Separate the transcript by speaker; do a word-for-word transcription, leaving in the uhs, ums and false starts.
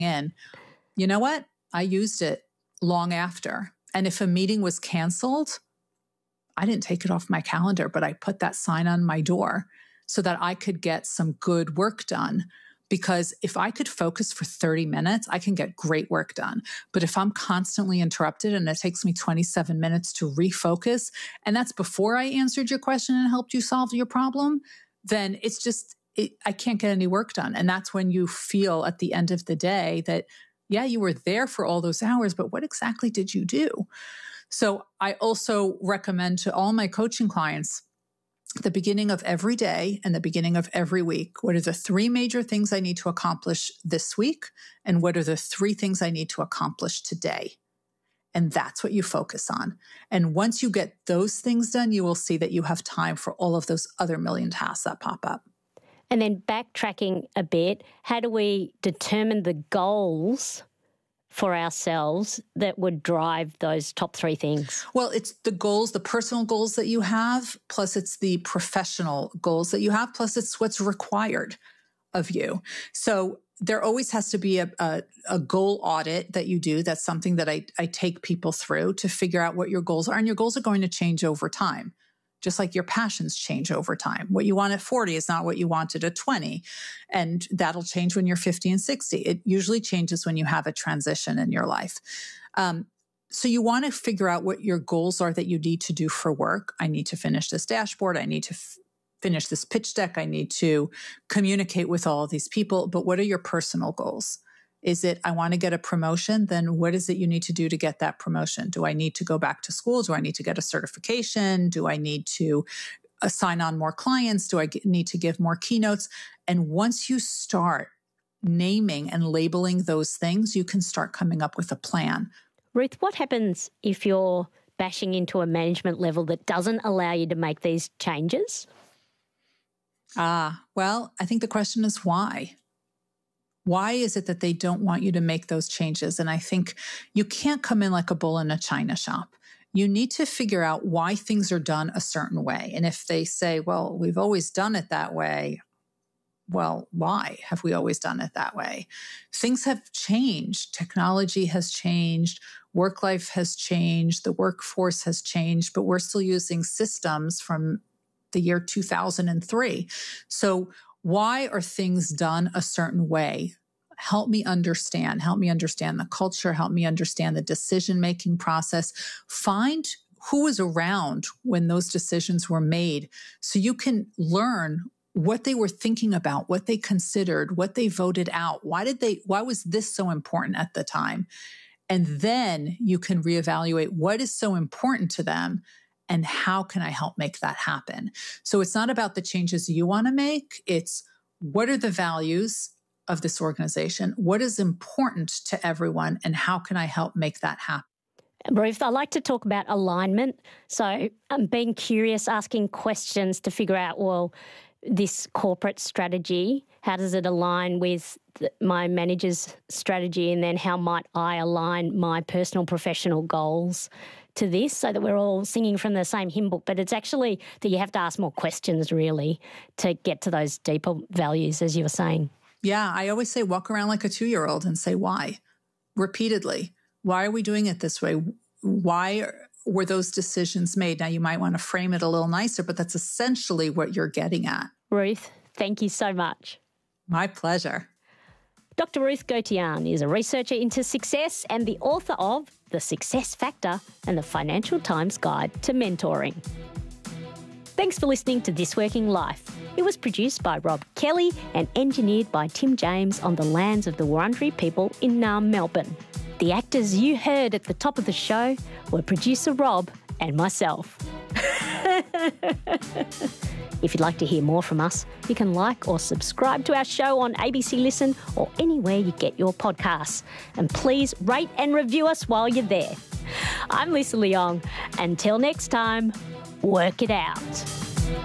Speaker 1: in, you know what? I used it long after. And if a meeting was canceled, I didn't take it off my calendar, but I put that sign on my door so that I could get some good work done. Because if I could focus for thirty minutes, I can get great work done. But if I'm constantly interrupted and it takes me twenty-seven minutes to refocus, and that's before I answered your question and helped you solve your problem, then it's just, it, I can't get any work done. And that's when you feel at the end of the day that, yeah, you were there for all those hours, but what exactly did you do? So I also recommend to all my coaching clients, the beginning of every day and the beginning of every week, what are the three major things I need to accomplish this week? And what are the three things I need to accomplish today? And that's what you focus on. And once you get those things done, you will see that you have time for all of those other million tasks that pop up.
Speaker 2: And then backtracking a bit, how do we determine the goals for ourselves that would drive those top three things?
Speaker 1: Well, it's the goals, the personal goals that you have, plus it's the professional goals that you have, plus it's what's required of you. So there always has to be a, a, a goal audit that you do. That's something that I, I take people through to figure out what your goals are. And your goals are going to change over time. Just like your passions change over time. What you want at forty is not what you wanted at twenty. And that'll change when you're fifty and sixty. It usually changes when you have a transition in your life. Um, so you want to figure out what your goals are that you need to do for work. I need to finish this dashboard. I need to f- finish this pitch deck. I need to communicate with all of these people. But what are your personal goals? Is it, I want to get a promotion? Then what is it you need to do to get that promotion? Do I need to go back to school? Do I need to get a certification? Do I need to assign on more clients? Do I get, need to give more keynotes? And once you start naming and labeling those things, you can start coming up with a plan.
Speaker 2: Ruth, what happens if you're bashing into a management level that doesn't allow you to make these changes?
Speaker 1: Ah, well, I think the question is why? Why is it that they don't want you to make those changes? And I think you can't come in like a bull in a china shop. You need to figure out why things are done a certain way. And if they say, well, we've always done it that way, well, why have we always done it that way? Things have changed. Technology has changed. Work life has changed. The workforce has changed, but we're still using systems from the year two thousand three. So why are things done a certain way? Help me understand. Help me understand the culture. Help me understand the decision-making process. Find who was around when those decisions were made so you can learn what they were thinking about, what they considered, what they voted out. Why did they, why was this so important at the time? And then you can reevaluate what is so important to them and how can I help make that happen? So it's not about the changes you want to make. It's what are the values of this organization? What is important to everyone? And how can I help make that happen?
Speaker 2: Ruth, I like to talk about alignment. So I'm being curious, asking questions to figure out, well, this corporate strategy, how does it align with the, my manager's strategy? And then how might I align my personal professional goals to this so that we're all singing from the same hymn book? But it's actually that you have to ask more questions really to get to those deeper values, as you were saying.
Speaker 1: Yeah, I always say walk around like a two-year-old and say why, repeatedly. Why are we doing it this way? Why were those decisions made? Now, you might want to frame it a little nicer, but that's essentially what you're getting at.
Speaker 2: Ruth, thank you so much.
Speaker 1: My pleasure.
Speaker 2: Doctor Ruth Gautian is a researcher into success and the author of The Success Factor and the Financial Times Guide to Mentoring. Thanks for listening to This Working Life. It was produced by Rob Kelly and engineered by Tim James on the lands of the Wurundjeri people in Naarm, Melbourne. The actors you heard at the top of the show were producer Rob and myself. If you'd like to hear more from us, you can like or subscribe to our show on A B C Listen or anywhere you get your podcasts. And please rate and review us while you're there. I'm Lisa Leong. Until next time, work it out.